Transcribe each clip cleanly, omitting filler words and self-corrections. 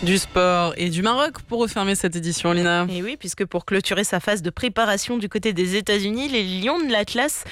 Du sport et du Maroc pour refermer cette édition, Lina. Et oui, puisque pour clôturer sa phase de préparation du côté des États-Unis, les Lions de l'Atlas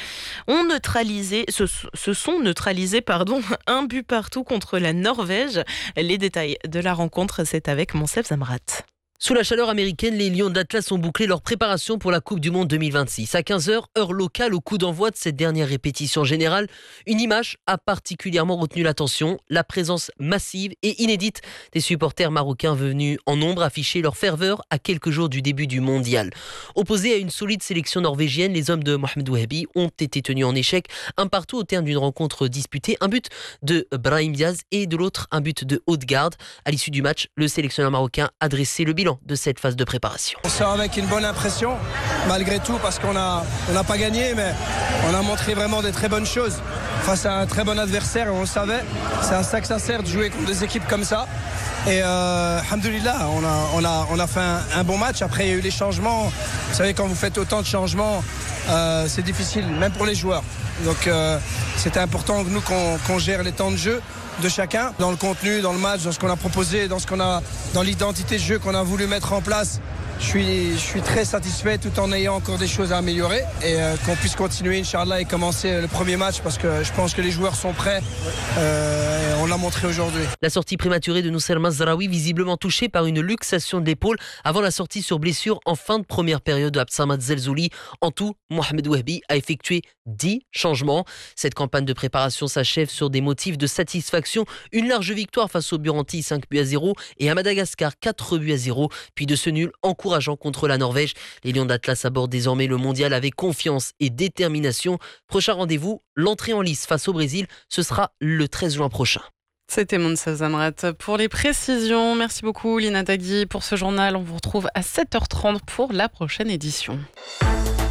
se sont neutralisés, un but partout contre la Norvège. Les détails de la rencontre, c'est avec Monsef Zamrat. Sous la chaleur américaine, les Lions d'Atlas ont bouclé leur préparation pour la Coupe du Monde 2026. À 15h, heure locale, au coup d'envoi de cette dernière répétition générale, une image a particulièrement retenu l'attention, la présence massive et inédite des supporters marocains venus en nombre afficher leur ferveur à quelques jours du début du mondial. Opposés à une solide sélection norvégienne, les hommes de Mohamed Wahabi ont été tenus en échec, un partout au terme d'une rencontre disputée, un but de Brahim Diaz et de l'autre un but de Odegaard. À l'issue du match, le sélectionneur marocain a dressé le bilan de cette phase de préparation. On sort avec une bonne impression, malgré tout, parce qu'on n'a pas gagné, mais on a montré vraiment des très bonnes choses face à un très bon adversaire, et on le savait. C'est à ça que ça sert de jouer contre des équipes comme ça. Et alhamdoulilah, on a fait un bon match. Après, il y a eu les changements. Vous savez, quand vous faites autant de changements, c'est difficile, même pour les joueurs. Donc c'était important que nous qu'on gère les temps de jeu de chacun, dans le contenu, dans le match, dans ce qu'on a proposé, dans l'identité de jeu qu'on a voulu mettre en place. Je suis très satisfait tout en ayant encore des choses à améliorer et qu'on puisse continuer, Inch'Allah, et commencer le premier match parce que je pense que les joueurs sont prêts. On l'a montré aujourd'hui. La sortie prématurée de Noussair Mazraoui, visiblement touché par une luxation de l'épaule avant la sortie sur blessure en fin de première période de Absamad Zelzouli. En tout, Mohamed Wahabi a effectué 10 changements. Cette campagne de préparation s'achève sur des motifs de satisfaction. Une large victoire face au Burundi 5-0 et à Madagascar 4-0, puis de ce nul encourageant contre la Norvège. Les Lions d'Atlas abordent désormais le mondial avec confiance et détermination. Prochain rendez-vous, l'entrée en lice face au Brésil, ce sera le 13 juin prochain. C'était Monsef Zamrat pour les précisions. Merci beaucoup Lina Tagui pour ce journal. On vous retrouve à 7h30 pour la prochaine édition.